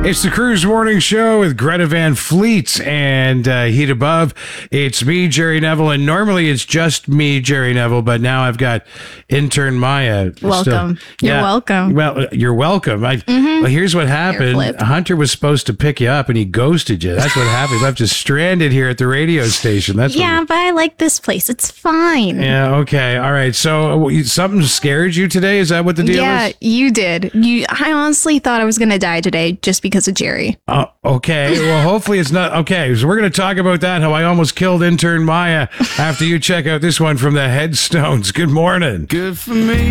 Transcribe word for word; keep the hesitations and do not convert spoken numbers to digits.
It's the Cruise Morning Show with Greta Van Fleet and uh, Heat Above. It's me, Jerry Neville, and normally it's just me, Jerry Neville, but now I've got intern Maya. Welcome. Still. You're yeah. welcome. Well, you're welcome. I, mm-hmm. Well, here's what happened. Hunter was supposed to pick you up, and he ghosted you. That's what happened. He left you stranded here at the radio station. That's yeah, what but I like this place. It's fine. Yeah, okay. All right. So uh, something scared you today? Is that what the deal yeah, is? Yeah, you did. You. I honestly thought I was going to die today just because of Jerry. Oh, okay. Well, hopefully it's not. Okay, so we're going to talk about that, how I almost killed intern Maya, after you check out this one from the Headstones. Good morning. Good for me.